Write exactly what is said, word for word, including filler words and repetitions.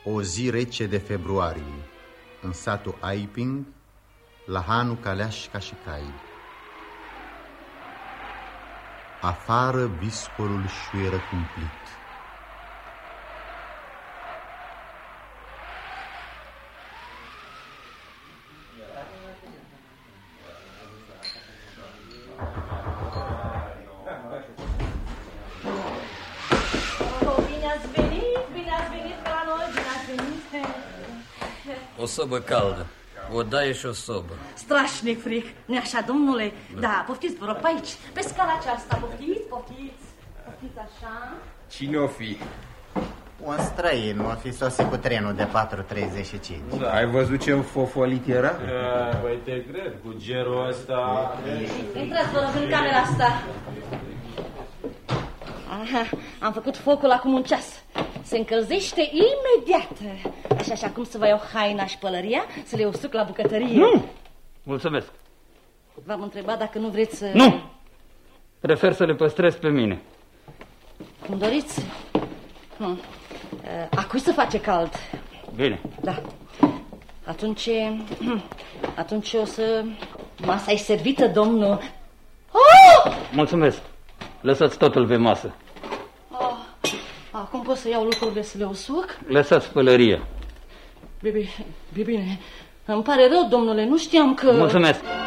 O zi rece de februarie, în satul Aiping, la Hanu Caleașca și Cai. Afară viscolul șuieră cumplit. O sobă caldă, o daie și o sobă. Strașnic fric, nu așa, domnule? Da, da, poftiți, vă rog, pe aici, pe scala aceasta, poftiți, poftiți, poftiți așa. Cine o fi? Un străin, o fi sosit cu trenul de patru treizeci și cinci. Da. Ai văzut ce fofolit era? Păi te cred, cu gerul ăsta... Intrați, vă rog, în camera asta. Aha, am făcut focul acum un ceas. Se încălzește imediat. Așa și acum să vă iau haina și pălăria, să le usuc la bucătărie. Nu! Mulțumesc. V-am întrebat dacă nu vreți să... Nu! Prefer să le păstrez pe mine. Cum doriți. Hm. A cui să face cald? Bine. Da. Atunci... Atunci o să... Masa e servită, domnul. Oh! Mulțumesc. Lăsați totul pe masă. Oh. Acum pot să iau lucrurile să le usuc? Lăsați pălăria. Bine, bine. Îmi pare rău, domnule, nu știam că... Mulțumesc.